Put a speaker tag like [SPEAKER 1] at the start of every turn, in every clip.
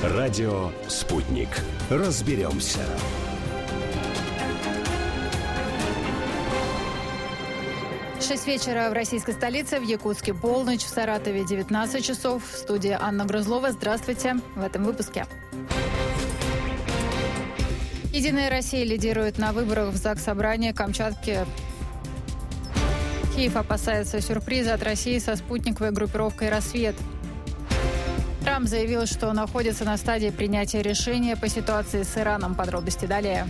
[SPEAKER 1] Радио «Спутник». Разберемся.
[SPEAKER 2] Шесть вечера в российской столице, в Якутске полночь, в Саратове 19 часов. В студии Анна Грузлова. Здравствуйте в этом выпуске. «Единая Россия» лидирует на выборах в Заксобрание Камчатки. Киев опасается сюрприза от России со спутниковой группировкой «Рассвет». Трамп заявил, что находится на стадии принятия решения по ситуации с Ираном. Подробности далее.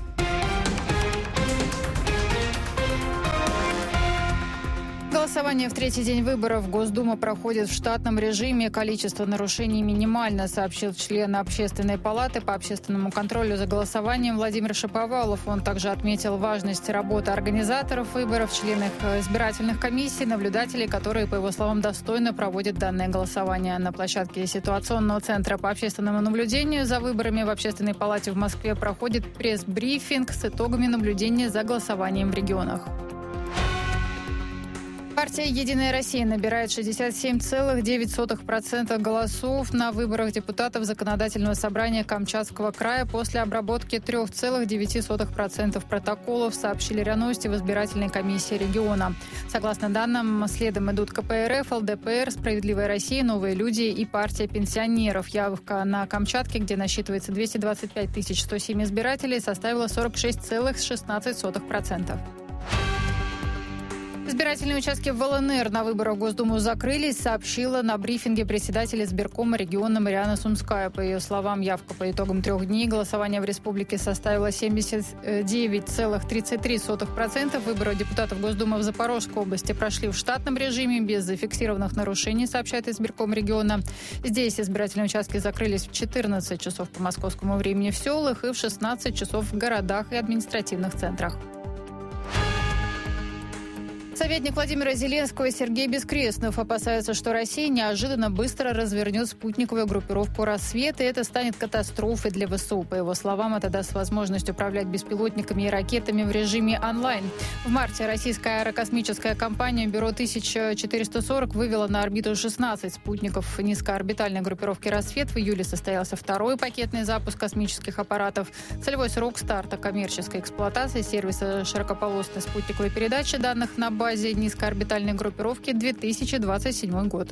[SPEAKER 2] Голосование в третий день выборов. Госдума проходит в штатном режиме. Количество нарушений минимально, сообщил член Общественной палаты по общественному контролю за голосованием Владимир Шаповалов. Он также отметил важность работы организаторов выборов, членов избирательных комиссий, наблюдателей, которые, по его словам, достойно проводят данное голосование. На площадке ситуационного центра по общественному наблюдению за выборами в Общественной палате в Москве проходит пресс-брифинг с итогами наблюдения за голосованием в регионах. Партия «Единая Россия» набирает 67,9% голосов на выборах депутатов Законодательного собрания Камчатского края после обработки 3,9% протоколов, сообщили РИА Новости в избирательной комиссии региона. Согласно данным, следом идут КПРФ, ЛДПР, «Справедливая Россия», «Новые люди» и партия пенсионеров. Явка на Камчатке, где насчитывается 225 107 избирателей, составила 46,16%. Избирательные участки в ЛНР на выборах в Госдуму закрылись, сообщила на брифинге председатель избиркома региона Мариана Сумская. По ее словам, явка по итогам 3 дней голосования в республике составила 79,33%. Выборы депутатов Госдумы в Запорожской области прошли в штатном режиме, без зафиксированных нарушений, сообщает избирком региона. Здесь избирательные участки закрылись в 14 часов по московскому времени в селах и в 16 часов в городах и административных центрах. Советник Владимира Зеленского Сергей Бескрестнов опасается, что Россия неожиданно быстро развернет спутниковую группировку «Рассвет», и это станет катастрофой для ВСУ. По его словам, это даст возможность управлять беспилотниками и ракетами в режиме онлайн. В марте российская аэрокосмическая компания «Бюро 1440» вывела на орбиту 16 спутников низкоорбитальной группировки «Рассвет». В июле состоялся второй пакетный запуск космических аппаратов. Целевой срок старта коммерческой эксплуатации сервиса широкополосной спутниковой передачи данных на базе низкоорбитальной группировки 2027 год.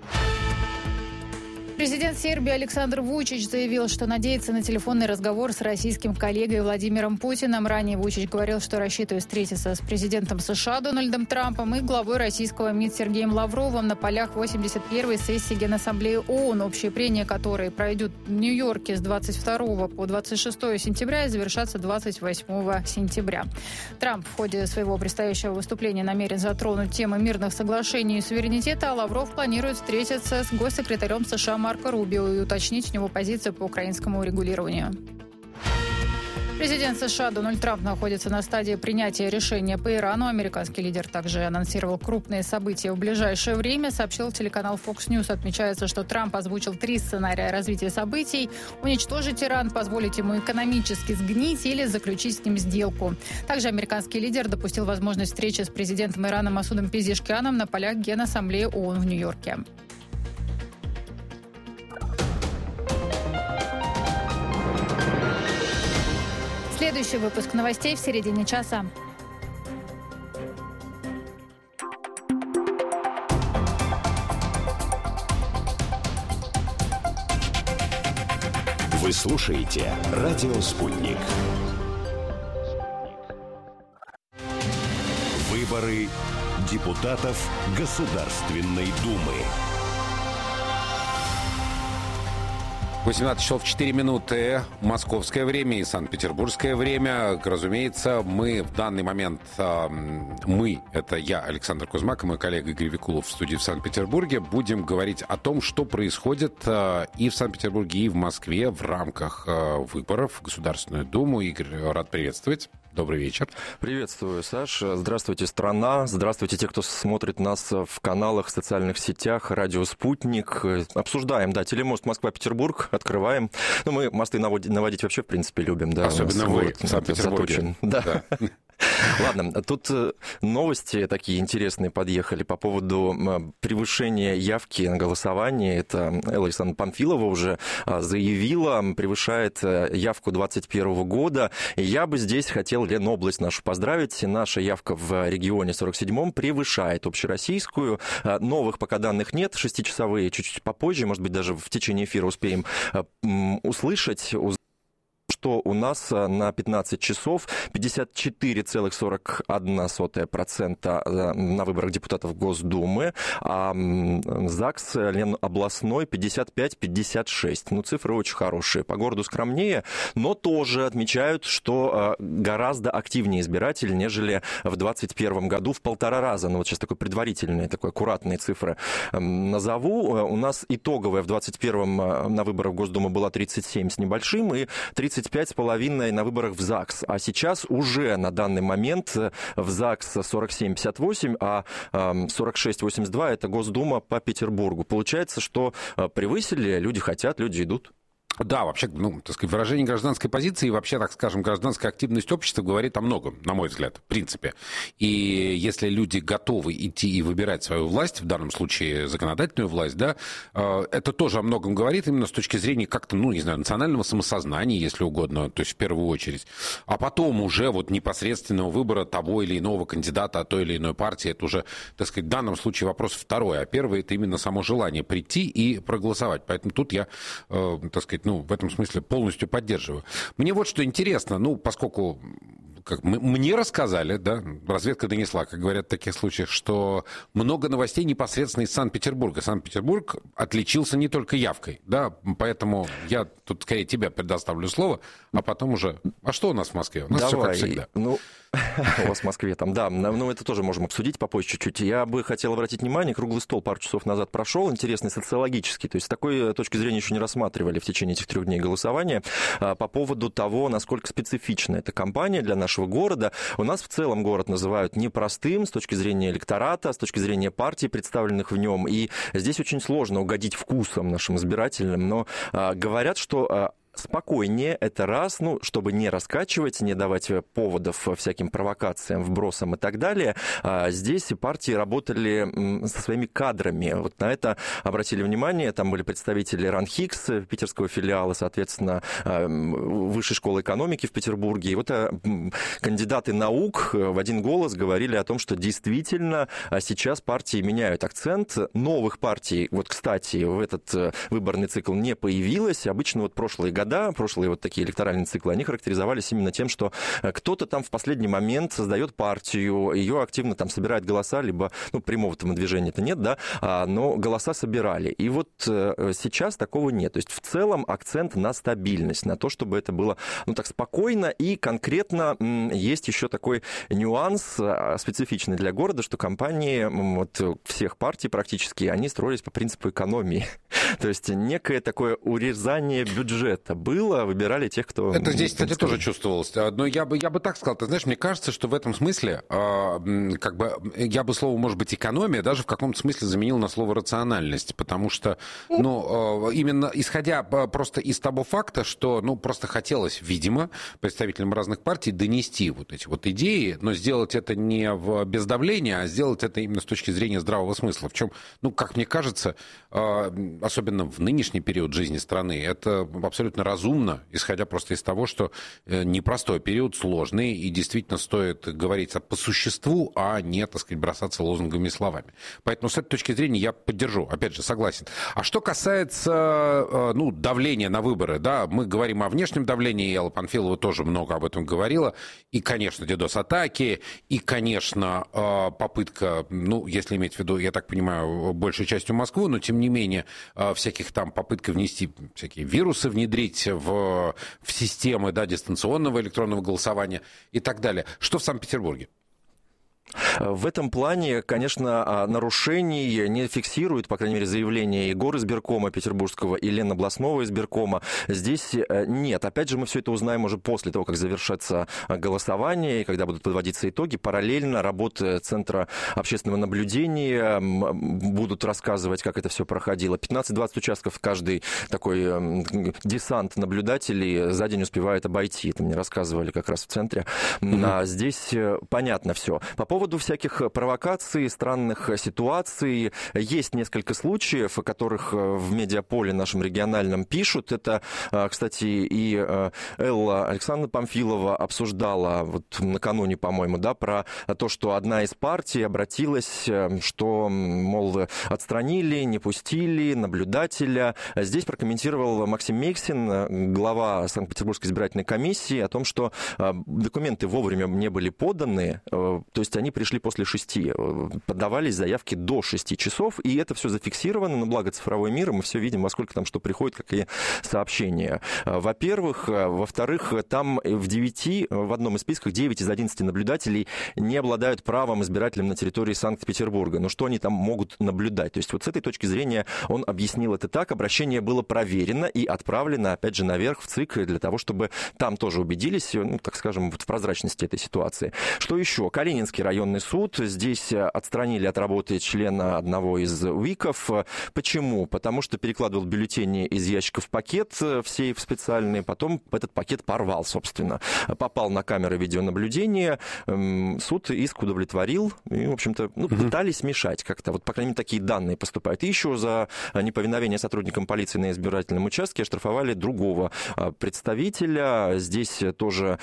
[SPEAKER 2] Президент Сербии Александр Вучич заявил, что надеется на телефонный разговор с российским коллегой Владимиром Путиным. Ранее Вучич говорил, что рассчитывает встретиться с президентом США Дональдом Трампом и главой российского МИД Сергеем Лавровым на полях 81-й сессии Генассамблеи ООН, общие прения которой пройдут в Нью-Йорке с 22 по 26 сентября и завершатся 28 сентября. Трамп в ходе своего предстоящего выступления намерен затронуть темы мирных соглашений и суверенитета, а Лавров планирует встретиться с госсекретарем США Марко Рубио и уточнить у него позицию по украинскому урегулированию. Президент США Дональд Трамп находится на стадии принятия решения по Ирану. Американский лидер также анонсировал крупные события в ближайшее время, сообщил телеканал Fox News. Отмечается, что Трамп озвучил 3 сценария развития событий: уничтожить Иран, позволить ему экономически сгнить или заключить с ним сделку. Также американский лидер допустил возможность встречи с президентом Ирана Масудом Пезешкианом на полях Генассамблеи ООН в Нью-Йорке. Следующий выпуск новостей в середине часа.
[SPEAKER 1] Вы слушаете «Радио Спутник». Выборы депутатов Государственной Думы.
[SPEAKER 3] 18 часов 4 минуты московское время и санкт-петербургское время. Разумеется, мы в данный момент, это я, Александр Кузьмак, и мой коллега Игорь Викулов в студии в Санкт-Петербурге, будем говорить о том, что происходит и в Санкт-Петербурге, и в Москве в рамках выборов в Государственную Думу. Игорь, рад приветствовать. Добрый вечер.
[SPEAKER 4] Приветствую, Саш. Здравствуйте, страна. Здравствуйте, те, кто смотрит нас в каналах, в социальных сетях, радио «Спутник». Обсуждаем, телемост Москва-Петербург, открываем. Мы мосты наводить вообще, в принципе, любим. Да,
[SPEAKER 3] особенно вы в Санкт-Петербурге.
[SPEAKER 4] Да. Ладно, тут новости такие интересные подъехали по поводу превышения явки на голосование. Это Элла Александровна Памфилова уже заявила, превышает явку 2021 года. И я бы здесь хотел Ленобласть нашу поздравить. Наша явка в регионе 47-м превышает общероссийскую. Новых пока данных нет, 6-часовые чуть-чуть попозже, может быть, даже в течение эфира успеем услышать, что у нас на 15 часов 54,41% на выборах депутатов Госдумы, а ЗАГС областной 55-56. Ну, цифры очень хорошие. По городу скромнее, но тоже отмечают, что гораздо активнее избиратель, нежели в 2021 году в 1,5 раза. Ну, вот сейчас такой предварительные, такой аккуратные цифры назову. У нас итоговая в 2021 на выборах Госдумы была 37 с небольшим и 35,5 на выборах в ЗАГС. А сейчас уже на данный момент в ЗАГС 47,58, а 46,82 это Госдума по Петербургу. Получается, что превысили, люди хотят, люди идут.
[SPEAKER 3] Да, вообще, так сказать, выражение гражданской позиции и вообще, так скажем, гражданская активность общества говорит о многом, на мой взгляд, в принципе. И если люди готовы идти и выбирать свою власть, в данном случае законодательную власть, да, это тоже о многом говорит именно с точки зрения как-то, национального самосознания, если угодно, то есть в первую очередь. А потом уже вот непосредственного выбора того или иного кандидата от той или иной партии, это уже, так сказать, в данном случае вопрос второй, а первый это именно само желание прийти и проголосовать. Поэтому тут я, так сказать, в этом смысле полностью поддерживаю. Мне вот что интересно, поскольку мне рассказали, да, разведка донесла, как говорят в таких случаях, что много новостей непосредственно из Санкт-Петербурга. Санкт-Петербург отличился не только явкой, да, поэтому я тут скорее тебе предоставлю слово, а потом уже... А что у нас в Москве? У нас все как всегда.
[SPEAKER 4] У вас в Москве там, да, это тоже можем обсудить попозже чуть-чуть. Я бы хотел обратить внимание, круглый стол пару часов назад прошел, интересный социологический, то есть с такой точки зрения еще не рассматривали в течение этих 3 дней голосования по поводу того, насколько специфична эта кампания для нашего города. У нас в целом город называют непростым с точки зрения электората, с точки зрения партий, представленных в нем, и здесь очень сложно угодить вкусом нашим избирателям, но говорят, что... спокойнее, это раз, чтобы не раскачивать, не давать поводов всяким провокациям, вбросам и так далее. Здесь партии работали со своими кадрами. Вот на это обратили внимание. Там были представители РАНХИКС, питерского филиала, соответственно, Высшей школы экономики в Петербурге. И вот кандидаты наук в один голос говорили о том, что действительно сейчас партии меняют акцент. Новых партий, вот, кстати, в этот выборный цикл не появилось. Обычно прошлые вот такие электоральные циклы, они характеризовались именно тем, что кто-то там в последний момент создает партию, ее активно там собирает голоса, либо, прямого там движения-то нет, да, но голоса собирали. И вот сейчас такого нет. То есть в целом акцент на стабильность, на то, чтобы это было, так спокойно, и конкретно есть еще такой нюанс специфичный для города, что кампании всех партий практически, они строились по принципу экономии. То есть некое такое урезание бюджета было, выбирали тех, кто...
[SPEAKER 3] Это здесь, кстати, тоже чувствовалось. Но я бы так сказал. Ты знаешь, мне кажется, что в этом смысле, я бы слово, может быть, экономия даже в каком-то смысле заменил на слово рациональность. Потому что, именно исходя просто из того факта, что, просто хотелось, видимо, представителям разных партий донести вот эти вот идеи, но сделать это не без давления, а сделать это именно с точки зрения здравого смысла. В чем, как мне кажется, особенно в нынешний период жизни страны, это абсолютно разумно, исходя просто из того, что непростой период, сложный, и действительно стоит говорить по существу, а не, так сказать, бросаться лозунгами и словами. Поэтому с этой точки зрения я поддержу, опять же, согласен. А что касается, давления на выборы, да, мы говорим о внешнем давлении, и Элла Памфилова тоже много об этом говорила, и, конечно, DDoS-атаки, и, конечно, попытка, если иметь в виду, я так понимаю, большей частью Москву, но, тем не менее, всяких там попытка внести всякие вирусы, внедрить в системы, да, дистанционного электронного голосования и так далее. Что в Санкт-Петербурге?
[SPEAKER 4] В этом плане, конечно, нарушений не фиксируют, по крайней мере, заявления и горизбиркома Петербургского, и Ленобластного избиркома. Здесь нет. Опять же, мы все это узнаем уже после того, как завершится голосование, и когда будут подводиться итоги. Параллельно работы Центра общественного наблюдения будут рассказывать, как это все проходило. 15-20 участков каждый такой десант наблюдателей за день успевает обойти. Это мне рассказывали как раз в центре. А здесь понятно все. По поводу всяких провокаций, странных ситуаций, есть несколько случаев, о которых в медиаполе нашем региональном пишут. Это, кстати, и Элла Александровна Памфилова обсуждала вот накануне, по-моему, да, про то, что одна из партий обратилась, что, мол, отстранили, не пустили наблюдателя. Здесь прокомментировал Максим Мексин, глава Санкт-Петербургской избирательной комиссии, о том, что документы вовремя не были поданы, то есть они пришли после 6, подавались заявки до 6 часов, и это все зафиксировано, но благо цифровой мир, мы все видим, во сколько там что приходит, какие сообщения. Во-первых. Во-вторых, там в одном из списков 9 из 11 наблюдателей не обладают правом избирателем на территории Санкт-Петербурга. Но что они там могут наблюдать? То есть вот с этой точки зрения он объяснил это так. Обращение было проверено и отправлено, опять же, наверх в ЦИК для того, чтобы там тоже убедились, ну, так скажем, в прозрачности этой ситуации. Что еще? Калининский районный суд. Здесь отстранили от работы члена одного из УИКов. Почему? Потому что перекладывал бюллетени из ящика в пакет в сейф специальный, потом этот пакет порвал, собственно. Попал на камеры видеонаблюдения, суд иск удовлетворил, и, в общем-то, пытались мешать как-то. Вот, по крайней мере, такие данные поступают. И еще за неповиновение сотрудникам полиции на избирательном участке оштрафовали другого представителя. Здесь тоже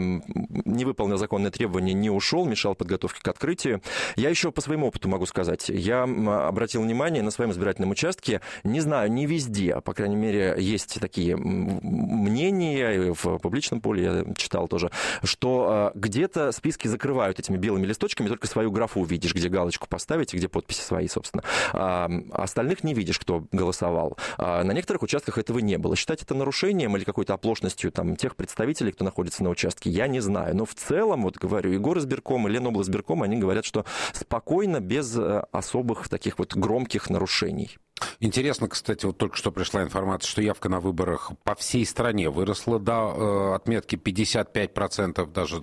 [SPEAKER 4] не выполнил законное требование, не ушел, мешал подготовке к открытию. Я еще по своему опыту могу сказать. Я обратил внимание на своем избирательном участке, не знаю, не везде, по крайней мере, есть такие мнения, в публичном поле я читал тоже, что где-то списки закрывают этими белыми листочками, только свою графу видишь, где галочку поставить и где подписи свои, собственно. А остальных не видишь, кто голосовал. На некоторых участках этого не было. Считать это нарушением или какой-то оплошностью там, тех представителей, кто находится на участке, я не знаю. Но в целом, вот говорю, и горизбирком, и Ленобластбирком, они говорят, что спокойно, без особых таких вот громких нарушений.
[SPEAKER 3] Интересно, кстати, вот только что пришла информация, что явка на выборах по всей стране выросла до отметки 55%, даже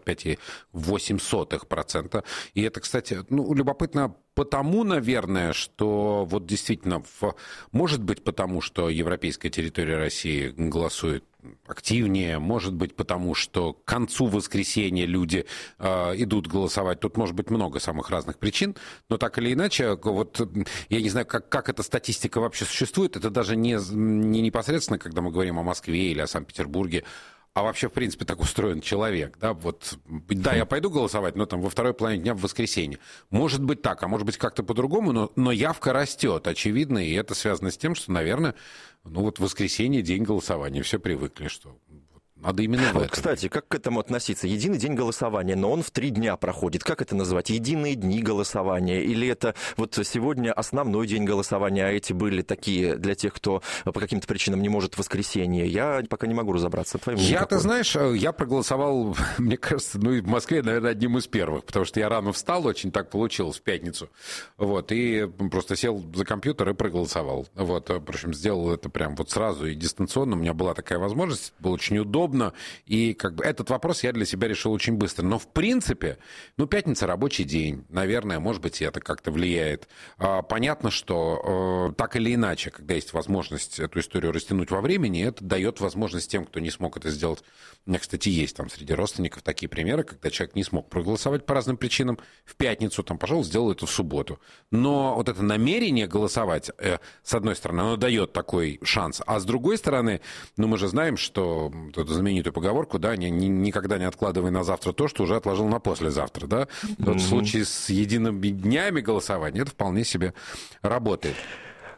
[SPEAKER 3] 55,08%. И это, кстати, любопытно потому, наверное, что вот действительно, может быть потому, что европейская территория России голосует активнее, может быть потому, что к концу воскресенья люди идут голосовать. Тут может быть много самых разных причин, но так или иначе, вот я не знаю, как эта статистика вообще существует. Это даже не непосредственно, когда мы говорим о Москве или о Санкт-Петербурге, а вообще, в принципе, так устроен человек. Да, вот, да, я пойду голосовать, но там во второй половине дня в воскресенье. Может быть так, а может быть как-то по-другому, но явка растет, очевидно, и это связано с тем, что, наверное, вот воскресенье, день голосования, все привыкли, что... Надо именно в этом.
[SPEAKER 4] Кстати, как к этому относиться? Единый день голосования, но он в 3 дня проходит. Как это называть? Единые дни голосования? Или это вот сегодня основной день голосования, а эти были такие для тех, кто по каким-то причинам не может в воскресенье? Я пока не могу разобраться.
[SPEAKER 3] Ты знаешь, я проголосовал, мне кажется, в Москве, наверное, одним из первых, потому что я рано встал, очень так получилось, в пятницу, вот, и просто сел за компьютер и проголосовал. Вот, в общем, сделал это прям вот сразу и дистанционно. У меня была такая возможность, было очень удобно. И как бы этот вопрос я для себя решил очень быстро. Но в принципе, пятница рабочий день. Наверное, может быть, это как-то влияет. Понятно, что так или иначе, когда есть возможность эту историю растянуть во времени, это дает возможность тем, кто не смог это сделать. У меня, кстати, есть там среди родственников такие примеры, когда человек не смог проголосовать по разным причинам в пятницу, пожалуйста, сделал это в субботу. Но вот это намерение голосовать, с одной стороны, оно дает такой шанс. А с другой стороны, мы же знаем, что знаменитую поговорку, да, никогда не откладывай на завтра то, что уже отложил на послезавтра, да. Вот в случае с едиными днями голосования это вполне себе работает.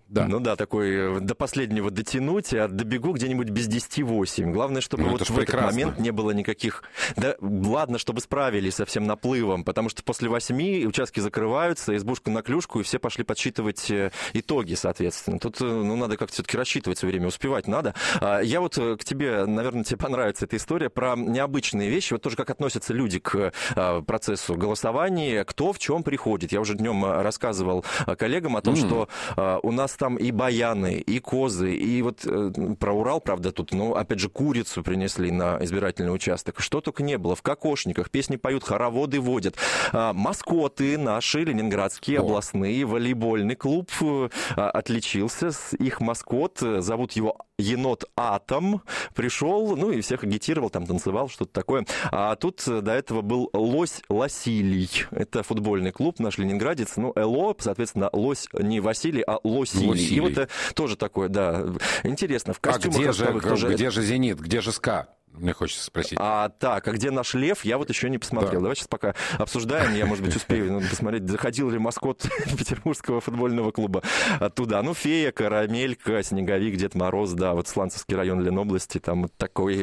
[SPEAKER 3] Да.
[SPEAKER 4] Ну да, такой до последнего дотянуть, а добегу где-нибудь без 10-8. Главное, чтобы вот в этот момент не было никаких... Да ладно, чтобы справились со всем наплывом, потому что после 8 участки закрываются, избушка на клюшку, и все пошли подсчитывать итоги, соответственно. Тут надо как-то все-таки рассчитывать все время, успевать надо. Я вот к тебе, наверное, тебе понравится эта история про необычные вещи, вот тоже как относятся люди к процессу голосования, кто в чем приходит. Я уже днем рассказывал коллегам о том, что у нас там и баяны, и козы, и вот про Урал, правда, тут, опять же, курицу принесли на избирательный участок. Что только не было. В кокошниках песни поют, хороводы водят. Маскоты наши, ленинградские, областные, волейбольный клуб отличился. Их маскот, зовут его енот Атом, пришел, и всех агитировал, там танцевал, что-то такое. А тут до этого был лось Лосилий. Это футбольный клуб наш ленинградец. ЛО, соответственно, лось не Василий, а Лосилий. И вот тоже такое, да, интересно. В костюмах
[SPEAKER 3] где же «Зенит», где же «СКА»? Мне хочется спросить.
[SPEAKER 4] А где наш лев, я вот еще не посмотрел. Да. Давай сейчас пока обсуждаем, я, может быть, успею посмотреть, заходил ли маскот Петербургского футбольного клуба оттуда. Фея, карамелька, снеговик, Дед Мороз, да, вот Сланцевский район Ленобласти, там вот такой
[SPEAKER 3] У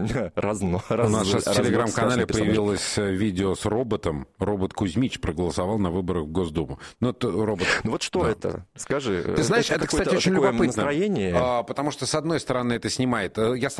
[SPEAKER 3] нас сейчас в Телеграм-канале появилось видео с роботом. Робот Кузьмич проголосовал на выборах в Госдуму.
[SPEAKER 4] Что это? Скажи.
[SPEAKER 3] Ты знаешь, это кстати, очень любопытно.
[SPEAKER 4] Настроение?
[SPEAKER 3] Потому что, с одной стороны, это снимает...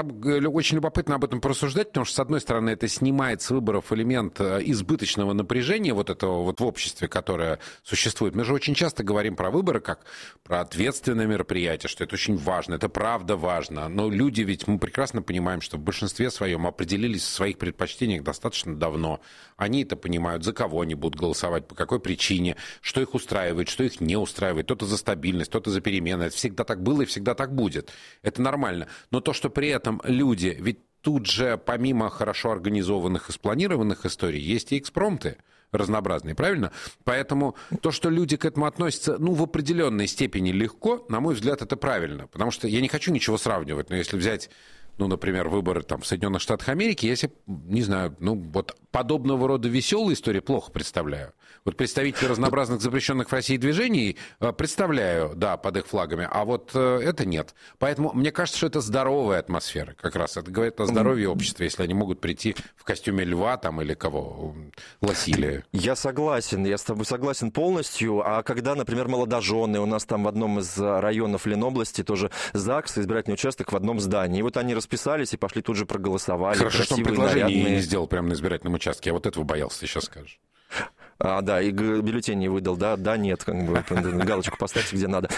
[SPEAKER 3] Очень любопытно об этом порассуждать, потому что, с одной стороны, это снимает с выборов элемент избыточного напряжения вот этого вот в обществе, которое существует. Мы же очень часто говорим про выборы как про ответственное мероприятие, что это очень важно, это правда важно. Но люди ведь, мы прекрасно понимаем, что в большинстве своем определились в своих предпочтениях достаточно давно. Они это понимают, за кого они будут голосовать, по какой причине, что их устраивает, что их не устраивает. Кто-то за стабильность, кто-то за перемены. Это всегда так было и всегда так будет. Это нормально. Но то, что при этом люди... Ведь тут же, помимо хорошо организованных и спланированных историй, есть и экспромты разнообразные, правильно? Поэтому то, что люди к этому относятся, в определенной степени легко, на мой взгляд, это правильно. Потому что я не хочу ничего сравнивать, но если взять... например, выборы в Соединенных Штатах Америки, я себе, не знаю, подобного рода веселые истории плохо представляю. Вот представители разнообразных запрещенных в России движений представляю, да, под их флагами, а вот это нет. Поэтому мне кажется, что это здоровая атмосфера как раз. Это говорит о здоровье общества, если они могут прийти в костюме льва или кого, Лосилия.
[SPEAKER 4] Я согласен, я с тобой согласен полностью. А когда, например, молодожены, у нас там в одном из районов Ленобласти тоже ЗАГС, избирательный участок в одном здании, и вот они расписались и пошли тут же проголосовали.
[SPEAKER 3] Хорошо, что он предложение не сделал прямо на избирательном участке. Я вот этого боялся, ты сейчас скажешь.
[SPEAKER 4] Да, и бюллетень не выдал, да, нет, галочку поставьте, где надо.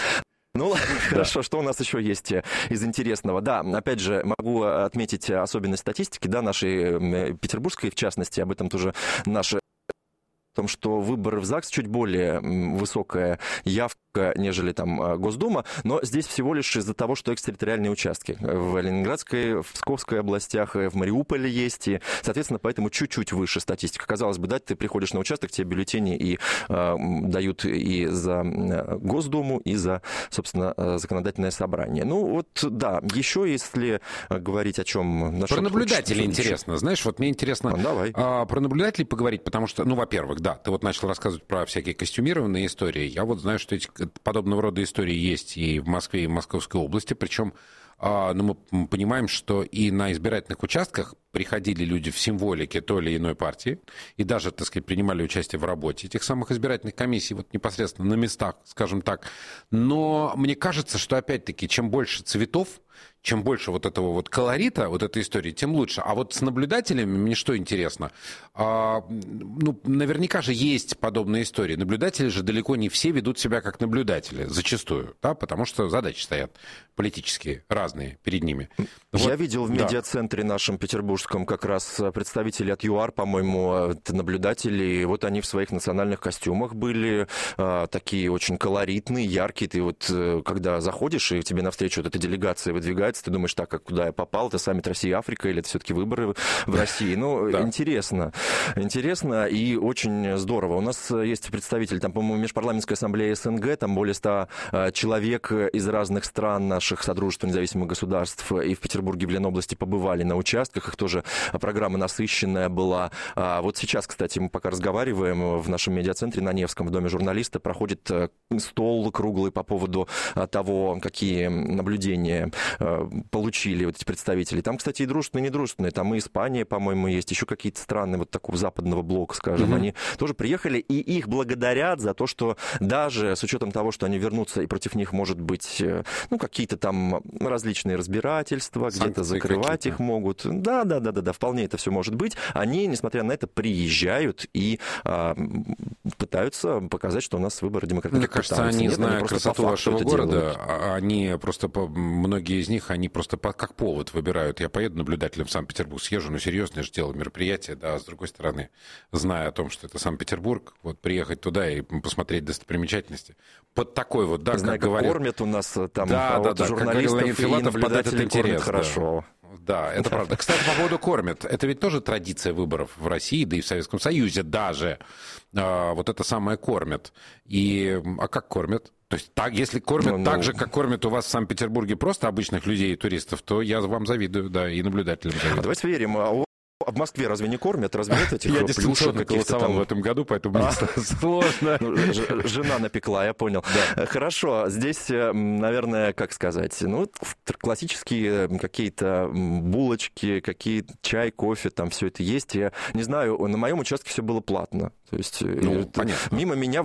[SPEAKER 4] Хорошо, что у нас еще есть из интересного? Да, опять же, могу отметить особенность статистики, да, нашей петербургской, в частности, об этом тоже наша... о том, что выборы в ЗАГС чуть более высокая явка, нежели там Госдума, но здесь всего лишь из-за того, что экстерриториальные участки в Ленинградской, в Псковской областях, в Мариуполе есть, и, соответственно, поэтому чуть-чуть выше статистика. Казалось бы, да, ты приходишь на участок, тебе бюллетени и дают и за Госдуму, и за, собственно, законодательное собрание. Да, еще если говорить о чем...
[SPEAKER 3] Про наблюдателей интересно. Знаешь, вот мне интересно про наблюдателей поговорить, потому что, во-первых, да, ты вот начал рассказывать про всякие костюмированные истории. Я вот знаю, что эти подобного рода истории есть и в Москве, и в Московской области. Причем мы понимаем, что и на избирательных участках приходили люди в символике той или иной партии и даже, так сказать, принимали участие в работе этих самых избирательных комиссий вот непосредственно на местах, скажем так. Но мне кажется, что, опять-таки, чем больше цветов, чем больше вот этого вот колорита, вот этой истории, тем лучше. А вот с наблюдателями мне что интересно? Наверняка же есть подобные истории. Наблюдатели же далеко не все ведут себя как наблюдатели, зачастую, да, потому что задачи стоят политические, разные перед ними.
[SPEAKER 4] Я видел в медиацентре нашем петербургском как раз представители от ЮАР, по-моему, наблюдатели. Вот они в своих национальных костюмах были, такие очень колоритные, яркие. Ты вот, когда заходишь, и тебе навстречу вот эта делегация выдвигается, ты думаешь, так, куда я попал? Это саммит Россия-Африка или это все-таки выборы в России? Интересно. Интересно и очень здорово. У нас есть представитель, там, по-моему, Межпарламентской ассамблеи СНГ, там более 100 человек из разных стран наших Содружества независимых независимых государств и в Петербурге, в Ленобласти побывали на участках. Их тоже программа насыщенная была. Вот сейчас, кстати, мы пока разговариваем в нашем медиацентре на Невском, в Доме журналиста, проходит стол круглый по поводу того, какие наблюдения получили вот эти представители. Там, кстати, и дружественные, и недружественные. Там и Испания, по-моему, есть, еще какие-то страны вот такого западного блока, скажем. Они тоже приехали, и их благодарят за то, что даже с учетом того, что они вернутся, и против них может быть, ну, какие-то там различные разбирательства, где-то закрывать их могут. Да, вполне это все может быть. Они, несмотря на это, приезжают и пытаются показать, что у нас выборы демократические.
[SPEAKER 3] Мне кажется, они, зная красоту вашего города, они просто, многие из них, они просто как повод выбирают. Я поеду наблюдателем в Санкт-Петербург, съезжу, ну, серьезно же делаю мероприятие, да, с другой стороны, зная о том, что это Санкт-Петербург, вот приехать туда и посмотреть достопримечательности. Под такой вот, да,
[SPEAKER 4] как говорят... кормят у нас там
[SPEAKER 3] журналистов и наблюдателей кормят
[SPEAKER 4] хорошо.
[SPEAKER 3] Да, это правда. Кстати, по поводу кормят. Это ведь тоже традиция выборов в России, да и в Советском Союзе даже. Вот это самое кормят. А как кормят? То есть, если кормят так же, как кормят у вас в Санкт-Петербурге просто обычных людей и туристов, то я вам завидую, да, и наблюдателям завидую.
[SPEAKER 4] Давайте верим. А в Москве разве не кормят? Разве нет этих
[SPEAKER 3] плюшек? Я дистанционно голосовал в этом году, поэтому мне сложно.
[SPEAKER 4] Жена напекла, я понял. Хорошо, здесь, наверное, как сказать, классические какие-то булочки, чай, кофе, там все это есть. Я не знаю, на моем участке все было платно. То есть мимо меня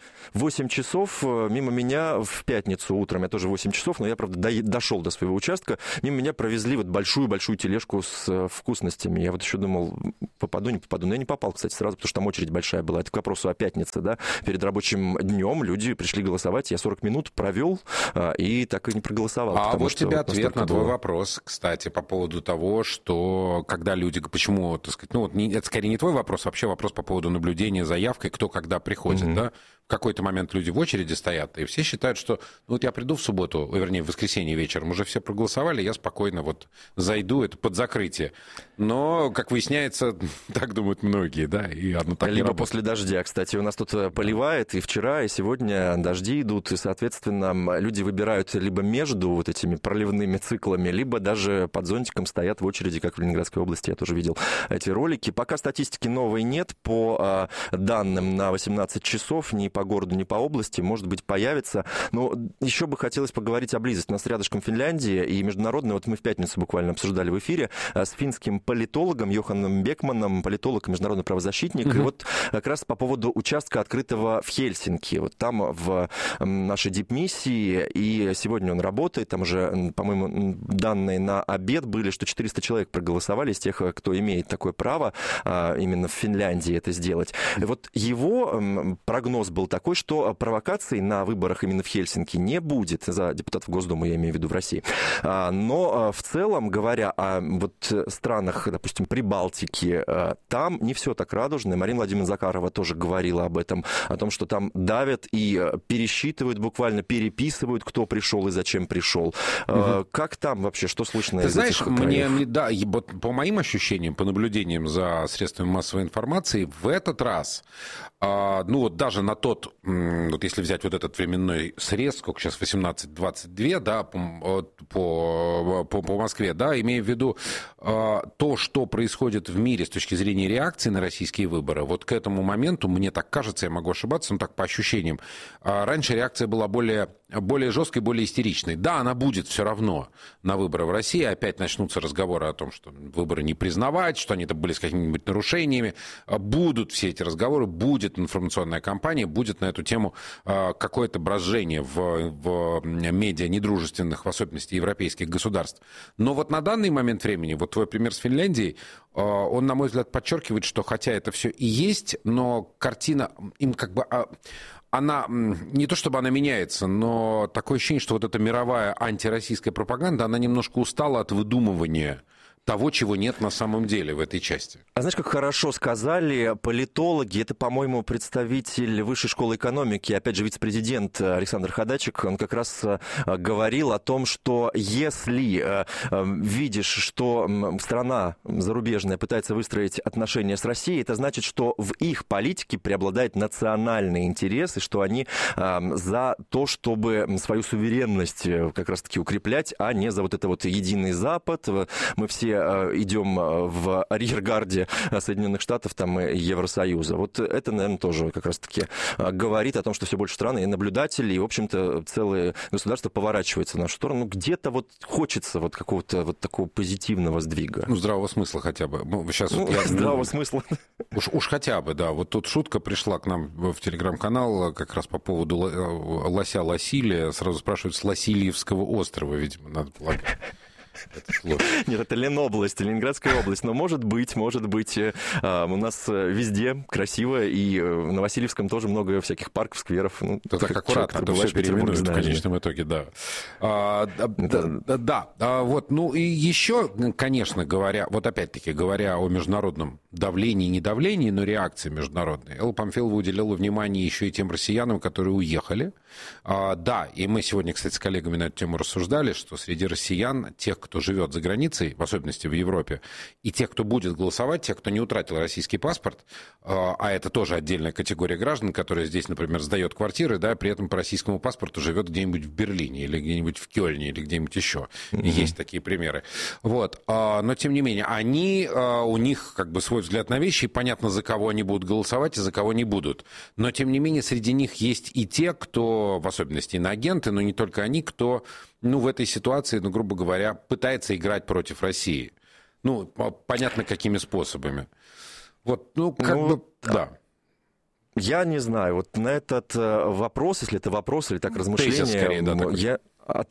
[SPEAKER 4] 8 часов, мимо меня в пятницу утром, я тоже 8 часов, но я, правда, дошел до своего участка, мимо меня провезли вот большую-большую тележку с вкусностями. Я вот еще думал, попаду, не попаду. Но я не попал, кстати, сразу, потому что там очередь большая была. Это к вопросу о пятнице, да. Перед рабочим днем люди пришли голосовать, я 40 минут провел и так и не проголосовал.
[SPEAKER 3] А вот тебе ответ на твой вопрос, кстати, по поводу того, что когда люди, почему, так сказать, это скорее не твой вопрос, вообще вопрос по поводу наблюдения заявкой, кто когда приходит, да? В какой-то момент люди в очереди стоят, и все считают, что вот я приду в субботу, вернее, в воскресенье вечером, уже все проголосовали, я спокойно вот зайду, это под закрытие. Но, как выясняется, так думают многие, да, и оно так
[SPEAKER 4] либо после дождя. Кстати, у нас тут поливает и вчера, и сегодня дожди идут, и, соответственно, люди выбирают либо между вот этими проливными циклами, либо даже под зонтиком стоят в очереди, как в Ленинградской области, я тоже видел эти ролики. Пока статистики новой нет, по данным на 18 часов, ни по городу, ни по области, может быть, появится. Но еще бы хотелось поговорить о близости. У нас рядышком Финляндия и международная, вот мы в пятницу буквально обсуждали в эфире с финским политологом Йоханом Бекманом, политолог и международный правозащитник. И вот как раз по поводу участка, открытого в Хельсинки. Вот там в нашей дипмиссии, и сегодня он работает, там уже, по-моему, данные на обед были, что 400 человек проголосовали из тех, кто имеет такое право именно в Финляндии это сделать. И вот его прогноз был такой, что провокаций на выборах именно в Хельсинки не будет, за депутатов Госдумы, я имею в виду, в России. Но в целом, говоря о вот странах, допустим, Прибалтики, там не все так радужно. Марина Владимировна Закарова тоже говорила об этом, о том, что там давят и пересчитывают, буквально переписывают, кто пришел и зачем пришел. Как там вообще, что слышно?
[SPEAKER 3] Ты знаешь, да, по моим ощущениям, по наблюдениям за средствами массовой информации, в этот раз, вот даже на тот, вот если взять вот этот временной срез, сколько сейчас, 18-22, да, по Москве, да, имея в виду то, что происходит в мире с точки зрения реакции на российские выборы, вот к этому моменту, мне так кажется, я могу ошибаться, но так по ощущениям, раньше реакция была более жесткой, более истеричной. Да, она будет все равно на выборы в России, опять начнутся разговоры о том, что выборы не признавать, что они были с какими-нибудь нарушениями, будут все эти разговоры, будет информационная кампания, будет на эту тему какое-то брожение в медиа недружественных, в особенности европейских государств. Но вот на данный момент времени, вот твой пример с Финляндией, он, на мой взгляд, подчеркивает, что хотя это все и есть, но картина им как бы... Она, не то чтобы она меняется, но такое ощущение, что вот эта мировая антироссийская пропаганда, она немножко устала от выдумывания того, чего нет на самом деле в этой части.
[SPEAKER 4] А знаешь, как хорошо сказали политологи, это, по-моему, представитель Высшей школы экономики, опять же, вице-президент Александр Ходачик, он как раз говорил о том, что если видишь, что страна зарубежная пытается выстроить отношения с Россией, это значит, что в их политике преобладает национальный интерес, и что они за то, чтобы свою суверенность как раз-таки укреплять, а не за вот это вот единый Запад. Мы все идем в арьергарде Соединенных Штатов там, и Евросоюза. Вот это, наверное, тоже как раз-таки говорит о том, что все больше стран и наблюдатели, и, в общем-то, целые государства поворачиваются в нашу сторону. Где-то вот хочется вот какого-то вот такого позитивного сдвига.
[SPEAKER 3] Ну, здравого смысла хотя бы. Сейчас
[SPEAKER 4] здравого смысла.
[SPEAKER 3] Уж хотя бы, да. Вот тут шутка пришла к нам в телеграм-канал как раз по поводу лося Лосилия. Сразу спрашивают, с Лосильевского острова, видимо, надо полагать.
[SPEAKER 4] Нет, это Ленобласть, Ленинградская область. Но может быть, у нас везде красиво, и на Васильевском тоже много всяких парков, скверов. Ну,
[SPEAKER 3] так аккуратно, то все переименуют в конечном итоге, да. Вот, ну и еще, конечно, вот опять-таки, говоря о международном давлении, не давлении, но реакции международной, Элла Памфилова уделила внимание еще и тем россиянам, которые уехали. Да, и мы сегодня, кстати, с коллегами на эту тему рассуждали, что среди россиян, тех, кто живет за границей, в особенности в Европе, и тех, кто будет голосовать, тех, кто не утратил российский паспорт, а это тоже отдельная категория граждан, которая здесь, например, сдает квартиры, да, при этом по российскому паспорту живет где-нибудь в Берлине или где-нибудь в Кёльне или где-нибудь еще. Есть такие примеры. Вот. Но, тем не менее, у них как бы свой взгляд на вещи, и понятно, за кого они будут голосовать и за кого не будут. Но, тем не менее, среди них есть и те, кто, в особенности иноагенты, но не только они, кто, в этой ситуации, грубо говоря, пытается играть против России. Понятно, какими способами. Вот, да.
[SPEAKER 4] Я не знаю, вот на этот вопрос, если это вопрос или так размышление,
[SPEAKER 3] скорее, да,
[SPEAKER 4] я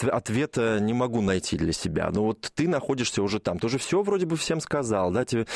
[SPEAKER 4] ответа не могу найти для себя. Но вот ты находишься уже там, ты уже все вроде бы всем сказал, да, ты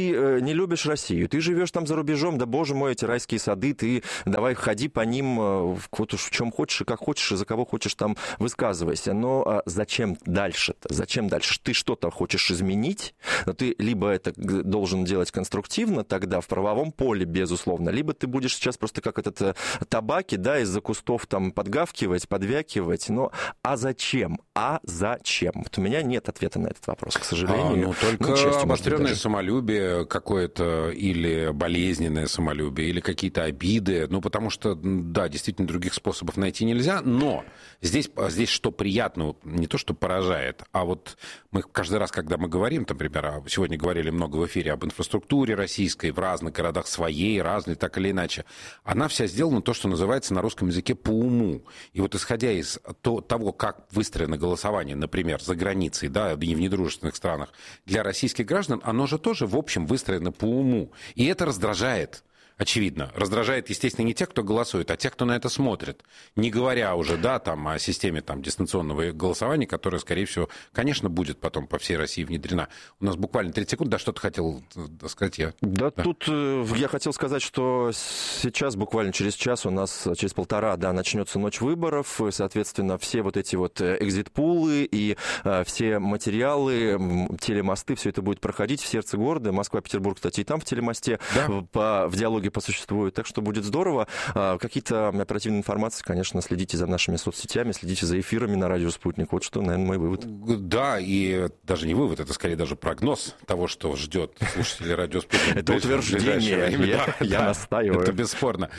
[SPEAKER 4] не любишь Россию, ты живешь там за рубежом, да, боже мой, эти райские сады, ты давай ходи по ним вот уж в чем хочешь и как хочешь, и за кого хочешь там высказывайся. Но зачем дальше-то? Зачем дальше? Ты что-то хочешь изменить, но ты либо это должен делать конструктивно тогда в правовом поле, безусловно, либо ты будешь сейчас просто как этот табаки, да, из-за кустов там подгавкивать, подвякивать, но а зачем? Вот у меня нет ответа на этот вопрос, к сожалению.
[SPEAKER 3] Только обостренное самолюбие какое-то, или болезненное самолюбие, или какие-то обиды. Потому что, да, действительно, других способов найти нельзя. Но здесь что приятно, не то, что поражает, а вот мы каждый раз, когда мы говорим, например, сегодня говорили много в эфире об инфраструктуре российской, в разных городах своей, разной, так или иначе, она вся сделана, то, что называется на русском языке, по уму. И вот исходя из того, как выстроено голосование, например, за границей, да, и в недружественных странах, для российских граждан, оно же тоже, в общем, выстроено по уму. И это раздражает. Очевидно. Раздражает, естественно, не тех, кто голосует, а тех, кто на это смотрит. Не говоря уже, да, там, о системе дистанционного голосования, которая, скорее всего, конечно, будет потом по всей России внедрена. У нас буквально 30 секунд. Да, что ты хотел сказать я?
[SPEAKER 4] Да, тут я хотел сказать, что сейчас, буквально через час, у нас через полтора, да, начнется ночь выборов. Соответственно, все вот эти вот экзит-пулы и все материалы, телемосты, все это будет проходить в сердце города. Москва, Петербург, кстати, и там в телемосте, да. В диалоге посуществует. Так что будет здорово. Какие-то оперативные информации, конечно, следите за нашими соцсетями, следите за эфирами на радио «Спутник». Вот что, наверное, мой вывод.
[SPEAKER 3] Да, и даже не вывод, это скорее даже прогноз того, что ждет слушателей радио «Спутник».
[SPEAKER 4] Это утверждение. Я настаиваю.
[SPEAKER 3] Это бесспорно.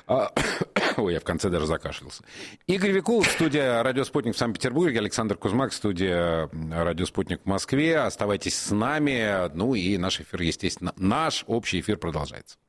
[SPEAKER 3] Ой, я в конце даже закашлялся. Игорь Викулов, студия «Радио Спутник» в Санкт-Петербурге, Александр Кузьмак, студия «Радио Спутник» в Москве. Оставайтесь с нами. И наш эфир, естественно, наш общий эфир продолжается.